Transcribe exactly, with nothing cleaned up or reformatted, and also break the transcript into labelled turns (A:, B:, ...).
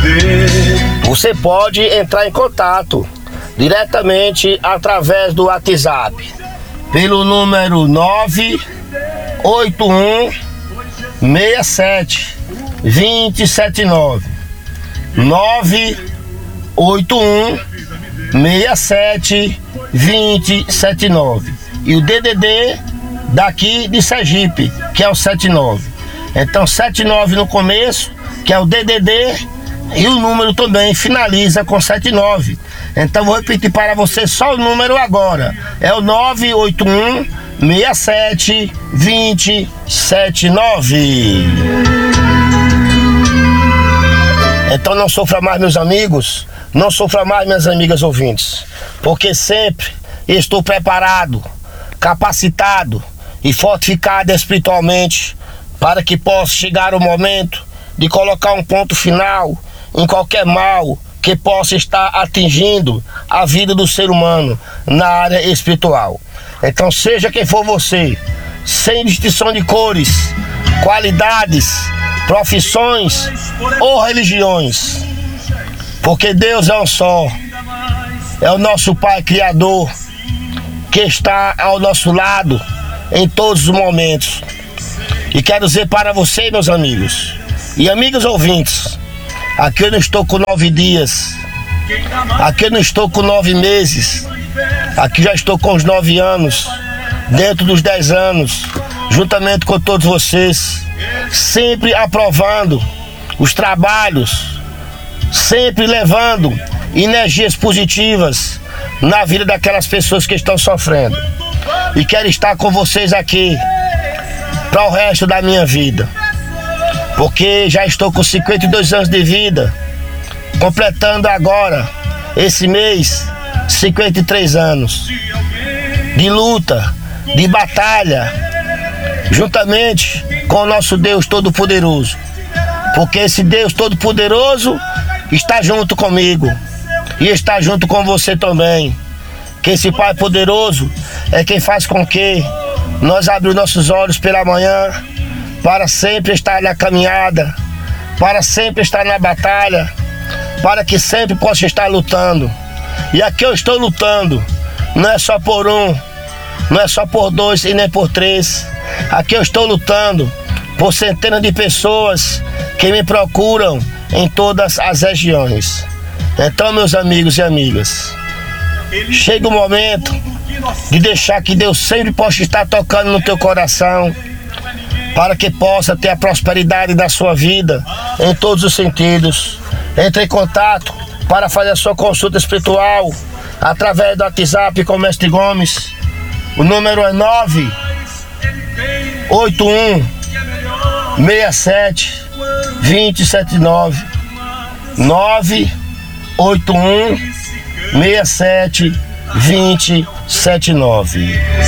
A: Você pode entrar em contato diretamente através do WhatsApp pelo número nove oito um seis sete dois zero sete nove nove oito um seis sete dois sete nove e o D D D daqui de Sergipe, que é o setenta e nove. Então setenta e nove no começo, que é o D D D, e o número também finaliza com setenta e nove. Então vou repetir para você só o número agora. É o nove oito um seis sete dois sete nove. Então não sofra mais, meus amigos, não sofra mais, minhas amigas ouvintes, porque sempre estou preparado, capacitado e fortificado espiritualmente para que possa chegar o momento de colocar um ponto final em qualquer mal que possa estar atingindo a vida do ser humano na área espiritual. Então seja quem for você, sem distinção de cores, qualidades, profissões ou religiões, porque Deus é um só, é o nosso Pai Criador, que está ao nosso lado em todos os momentos. E quero dizer para você, meus amigos e amigos ouvintes, aqui eu não estou com nove dias, aqui eu não estou com nove meses, aqui já estou com os nove anos, dentro dos dez anos, juntamente com todos vocês, sempre aprovando os trabalhos, sempre levando energias positivas na vida daquelas pessoas que estão sofrendo. E quero estar com vocês aqui para o resto da minha vida, porque já estou com cinquenta e dois anos de vida, completando agora, esse mês, cinquenta e três anos de luta, de batalha, juntamente com o nosso Deus Todo-Poderoso, porque esse Deus Todo-Poderoso está junto comigo e está junto com você também, que esse Pai Poderoso é quem faz com que nós abrimos nossos olhos pela manhã para sempre estar na caminhada, para sempre estar na batalha, para que sempre possa estar lutando. E aqui eu estou lutando, não é só por um, não é só por dois e nem por três. Aqui eu estou lutando por centenas de pessoas que me procuram em todas as regiões. Então, meus amigos e amigas, chega o momento de deixar que Deus sempre possa estar tocando no teu coração, para que possa ter a prosperidade da sua vida em todos os sentidos. Entre em contato para fazer a sua consulta espiritual através do WhatsApp com o Mestre Gomes. O número é nove oito um seis sete dois sete nove nove oito um seis sete dois sete nove.